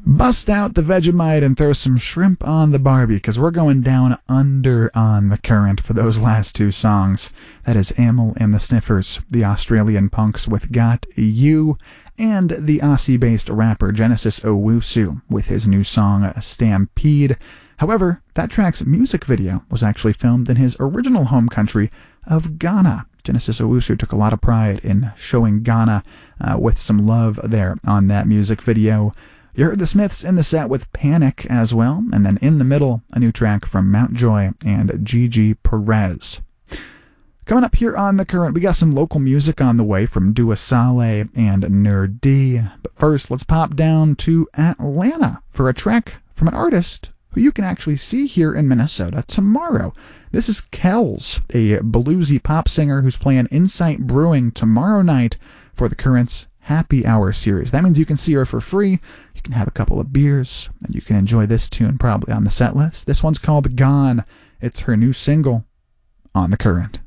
Bust out the Vegemite and throw some shrimp on the Barbie, because we're going down under on the current for those last two songs. That is Amyl and the Sniffers, the Australian punks with Got You, and the Aussie-based rapper Genesis Owusu with his new song Stampede. However, that track's music video was actually filmed in his original home country of Ghana. Genesis Owusu took a lot of pride in showing Ghana with some love there on that music video. You heard the Smiths in the set with Panic as well, and then in the middle, a new track from Mountjoy and Gigi Perez. Coming up here on The Current, we got some local music on the way from Dua Saleh and Nerd D. But first, let's pop down to Atlanta for a track from an artist who you can actually see here in Minnesota tomorrow. This is Kells, a bluesy pop singer who's playing Insight Brewing tomorrow night for The Current's Happy Hour series. That means you can see her for free, you can have a couple of beers, and you can enjoy this tune probably on the set list. This one's called Gone. It's her new single on The Current.